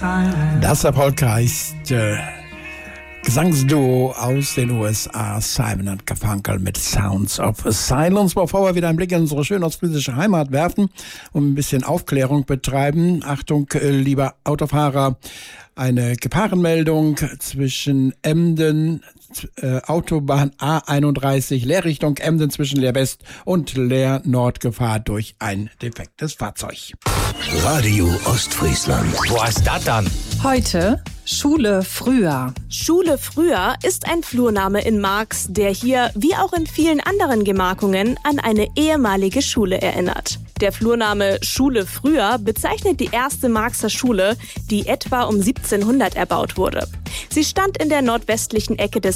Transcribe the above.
Das erfolgreichste Gesangsduo aus den USA, Simon & Garfunkel mit Sounds of Silence. Bevor wir wieder einen Blick in unsere schöne ostfriesische Heimat werfen und ein bisschen Aufklärung betreiben. Achtung, lieber Autofahrer, eine Gefahrenmeldung zwischen Emden, Autobahn A31, Leerrichtung Emden zwischen Leer West und Leer Nord, Gefahr durch ein defektes Fahrzeug. Radio Ostfriesland. Wo ist das dann? Heute Schule früher. Schule früher ist ein Flurname in Marx, der hier, wie auch in vielen anderen Gemarkungen, an eine ehemalige Schule erinnert. Der Flurname Schule früher bezeichnet die erste Marxer Schule, die etwa um 1700 erbaut wurde. Sie stand in der nordwestlichen Ecke des